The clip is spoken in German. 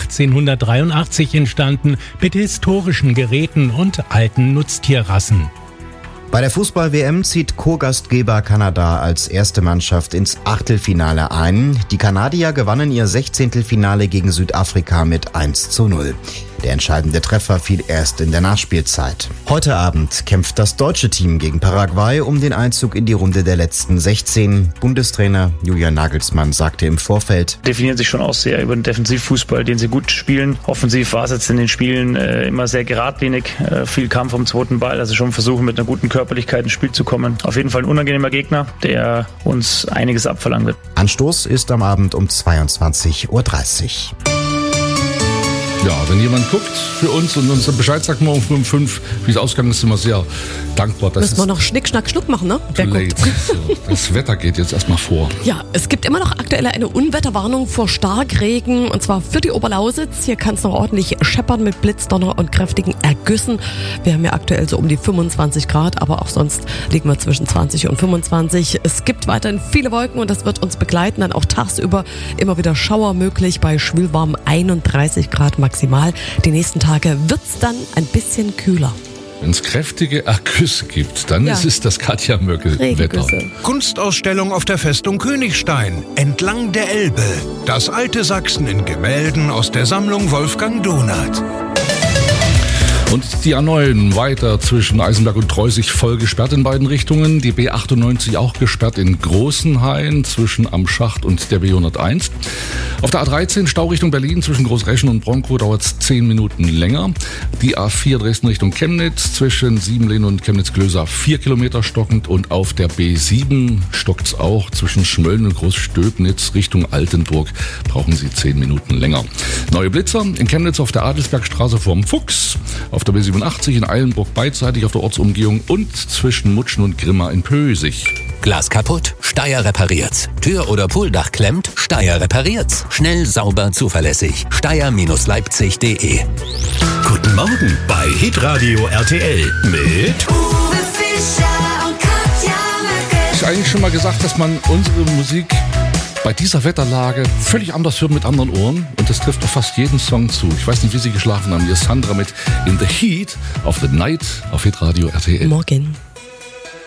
1883 entstanden, mit historischen Geräten und alten Nutztierrassen. Bei der Fußball-WM zieht Co-Gastgeber Kanada als erste Mannschaft ins Achtelfinale ein. Die Kanadier gewannen ihr 16. Finale gegen Südafrika mit 1:0. Der entscheidende Treffer fiel erst in der Nachspielzeit. Heute Abend kämpft das deutsche Team gegen Paraguay um den Einzug in die Runde der letzten 16. Bundestrainer Julian Nagelsmann sagte im Vorfeld: Definieren sich schon aus sehr über den Defensivfußball, den sie gut spielen. Offensiv war es jetzt in den Spielen immer sehr geradlinig, viel Kampf um den zweiten Ball, also schon versuchen mit einer guten Körperlichkeit ins Spiel zu kommen. Auf jeden Fall ein unangenehmer Gegner, der uns einiges abverlangen wird. Anstoß ist am Abend um 22:30 Uhr. Ja, wenn jemand guckt für uns und uns Bescheid sagt morgen um 5, wie es ausgegangen ist, sind wir sehr dankbar. Müssen wir noch Schnick, Schnack, Schnuck machen, ne? Wer guckt. So, das Wetter geht jetzt erstmal vor. Ja, es gibt immer noch aktuell eine Unwetterwarnung vor Starkregen, und zwar für die Oberlausitz. Hier kann es noch ordentlich scheppern mit Blitzdonner und kräftigen Ergüssen. Wir haben ja aktuell so um die 25 Grad, aber auch sonst liegen wir zwischen 20 und 25. Es gibt weiterhin viele Wolken und das wird uns begleiten. Dann auch tagsüber immer wieder Schauer möglich bei schwülwarmen 31 Grad maximal. Die nächsten Tage wird's dann ein bisschen kühler. Wenn es kräftige Ergüsse gibt, dann ist es das Katja Möckel-Wetter. Kunstausstellung auf der Festung Königstein, entlang der Elbe. Das alte Sachsen in Gemälden aus der Sammlung Wolfgang Donath. Und die A9 weiter zwischen Eisenberg und Treusig voll gesperrt in beiden Richtungen. Die B98 auch gesperrt in Großenhain zwischen Am Schacht und der B101. Auf der A13 Stau Richtung Berlin zwischen Großreschen und Bronkow dauert es 10 Minuten länger. Die A4 Dresden Richtung Chemnitz zwischen Siebenlehn und Chemnitz-Glösa 4 Kilometer stockend. Und auf der B7 stockt es auch zwischen Schmölln und Großstöbnitz Richtung Altenburg. Brauchen Sie 10 Minuten länger. Neue Blitzer in Chemnitz auf der Adelsbergstraße vorm Fuchs. Auf der B87 in Eilenburg beidseitig auf der Ortsumgehung und zwischen Mutschen und Grimma in Pösig. Glas kaputt? Steyr repariert's. Tür oder Pooldach klemmt? Steyr repariert's. Schnell, sauber, zuverlässig. Steyr-Leipzig.de. Guten Morgen bei Hitradio RTL mit Uwe Fischer und Katja Möckel. Ich habe eigentlich schon mal gesagt, dass man unsere Musik bei dieser Wetterlage völlig anders hört mit anderen Ohren. Und das trifft auf fast jeden Song zu. Ich weiß nicht, wie Sie geschlafen haben. Hier ist Sandra mit In the Heat of the Night auf Hitradio RTL. Morgen.